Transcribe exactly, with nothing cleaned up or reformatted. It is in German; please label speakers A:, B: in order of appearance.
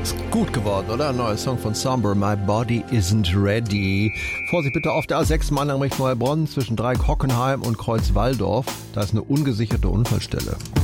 A: Ist gut geworden, oder? Ein neuer Song von Somber, My Body Isn't Ready. Vorsicht bitte auf der A sechs Mannheim Richtung Neubronn zwischen Dreieck Hockenheim und Kreuz Walldorf. Da ist eine ungesicherte Unfallstelle.